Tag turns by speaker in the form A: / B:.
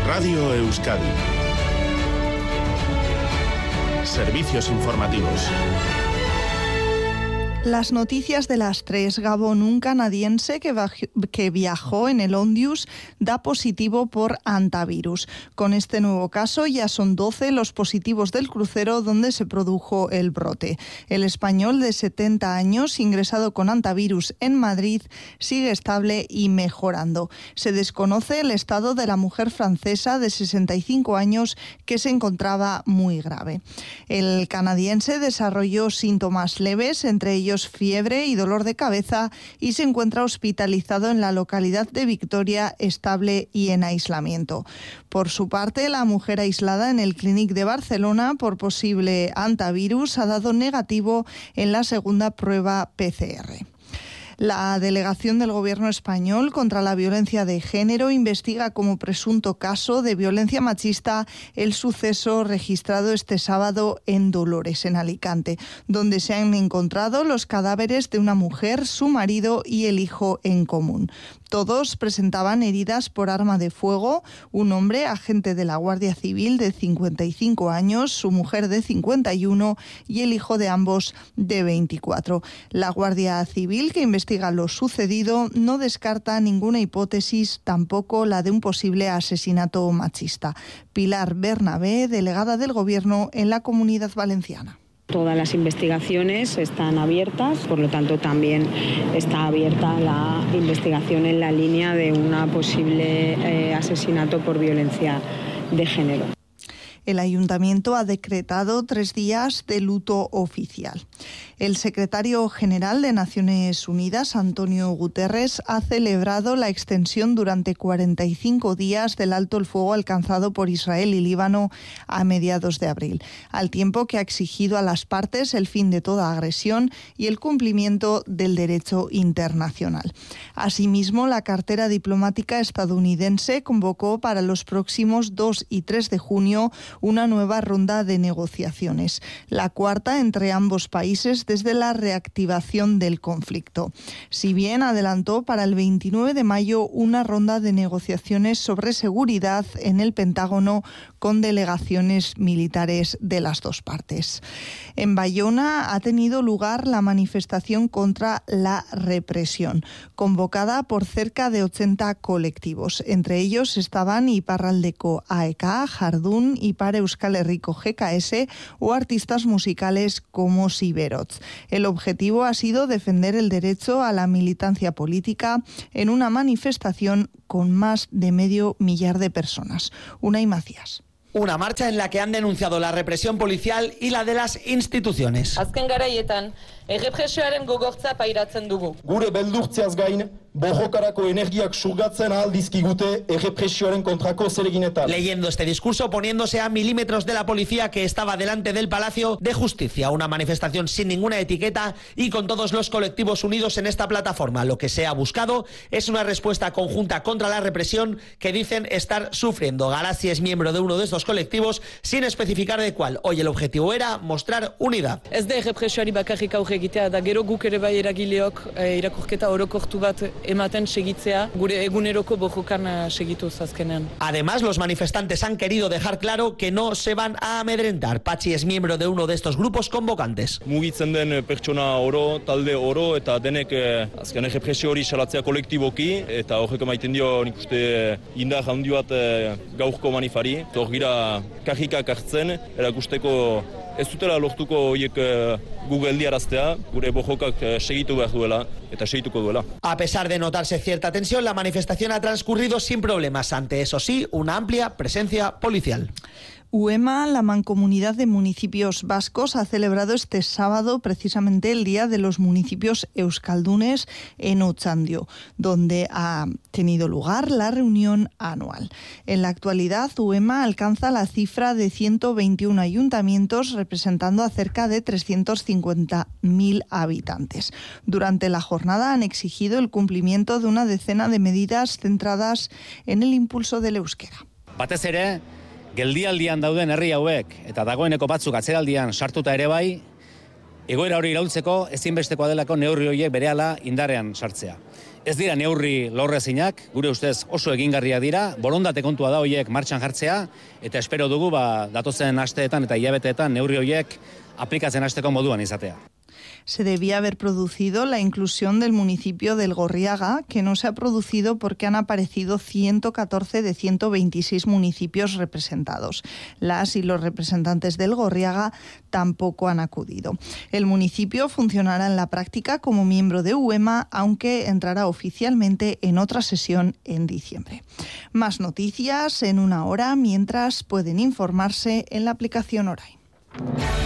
A: Radio Euskadi. Servicios informativos.
B: Las noticias de las 3. Gabón, un canadiense que viajó en el Ondius, da positivo por hantavirus. Con este nuevo caso ya son 12 los positivos del crucero donde se produjo el brote. El español de 70 años, ingresado con hantavirus en Madrid, sigue estable y mejorando. Se desconoce el estado de la mujer francesa de 65 años que se encontraba muy grave. El canadiense desarrolló síntomas leves, entre ellos fiebre y dolor de cabeza, y se encuentra hospitalizado en la localidad de Victoria, estable y en aislamiento. Por su parte, la mujer aislada en el Clínic de Barcelona por posible hantavirus ha dado negativo en la segunda prueba PCR. La delegación del Gobierno español contra la violencia de género investiga como presunto caso de violencia machista el suceso registrado este sábado en Dolores, en Alicante, donde se han encontrado los cadáveres de una mujer, su marido y el hijo en común. Todos presentaban heridas por arma de fuego: un hombre, agente de la Guardia Civil, de 55 años, su mujer de 51 y el hijo de ambos de 24. La Guardia Civil, que investiga lo sucedido, no descarta ninguna hipótesis, tampoco la de un posible asesinato machista. Pilar Bernabé, delegada del Gobierno en la Comunidad Valenciana.
C: Todas las investigaciones están abiertas, por lo tanto también está abierta la investigación en la línea de un posible asesinato por violencia de género.
B: El Ayuntamiento ha decretado 3 días de luto oficial. El secretario general de Naciones Unidas, Antonio Guterres, ha celebrado la extensión durante 45 días del alto el fuego alcanzado por Israel y Líbano a mediados de abril, al tiempo que ha exigido a las partes el fin de toda agresión y el cumplimiento del derecho internacional. Asimismo, la cartera diplomática estadounidense convocó para los próximos 2 y 3 de junio una nueva ronda de negociaciones, la cuarta entre ambos países desde la reactivación del conflicto. Si bien adelantó para el 29 de mayo una ronda de negociaciones sobre seguridad en el Pentágono con delegaciones militares de las dos partes. En Bayona ha tenido lugar la manifestación contra la represión, convocada por cerca de 80 colectivos. Entre ellos estaban Iparraldeko AEK, Jardún, Ipar Euskal Herriko GKS o artistas musicales como Siberotz. El objetivo ha sido defender el derecho a la militancia política en una manifestación con más de 500.000 de personas. Unai Macías.
D: Una marcha en la que han denunciado la represión policial y la de las instituciones.
E: Azken garaietan, errepresioaren gogortza pairatzen dugu.
F: Gure beldurtzeaz gain, borrokarako energiak surgatzen ahal dizkigute errepresioaren kontrako zereginetan.
D: Leyendo este discurso, poniéndose a milímetros de la policía que estaba delante del Palacio de Justicia. Una manifestación sin ninguna etiqueta y con todos los colectivos unidos en esta plataforma. Lo que se ha buscado es una respuesta conjunta contra la represión que dicen estar sufriendo. Garazi es miembro de uno de estos colectivos, sin especificar de cuál. Hoy el objetivo era mostrar unidad.
E: Ez da errepresioari bakarrik aurre egitea, da gero guk ere bai eragileok irakurketa orokortu bat ematen segitzea, gure eguneroko borrokan segituz azkenean.
D: Además, los manifestantes han querido dejar claro que no se van a amedrentar. Patxi es miembro de uno de estos grupos convocantes.
F: Mugitzen den pertsona oro, talde oro, eta denek azken errepresio hori salatzea kolektiboki, eta horrek emaiten dio nik uste indar handi bat gaurko manifari. Hor gira kajikak hartzen, erakusteko ez dutela lortuko horiek Google diaraztea, gure bojokak segitu behar duela eta segituko duela.
D: A pesar de notarse cierta tensión, la manifestación ha transcurrido sin problemas, ante, eso sí, una amplia presencia policial.
B: UEMA, la Mancomunidad de Municipios Vascos, ha celebrado este sábado precisamente el Día de los Municipios Euskaldunes en Otxandio, donde ha tenido lugar la reunión anual. En la actualidad, UEMA alcanza la cifra de 121 ayuntamientos, representando a cerca de 350.000 habitantes. Durante la jornada han exigido el cumplimiento de una decena de medidas centradas en el impulso del euskera.
G: Batez ere, geldialdian dauden herri hauek eta dagoeneko batzuk atzeraldian sartuta ere bai, egoera hori iraultzeko ezinbestekoa delako neurri horiek berehala indarrean sartzea. Ez dira neurri lorrezinak, gure ustez oso egingarria dira, borondate kontua da hoiek martxan jartzea, eta espero dugu datozen asteetan eta hilabeteetan neurri hoiek aplikatzen hasteko moduan izatea.
B: Se debía haber producido la inclusión del municipio del Gorriaga, que no se ha producido porque han aparecido 114 de 126 municipios representados. Las y los representantes del Gorriaga tampoco han acudido. El municipio funcionará en la práctica como miembro de UEMA, aunque entrará oficialmente en otra sesión en diciembre. Más noticias en una hora, mientras pueden informarse en la aplicación Orai.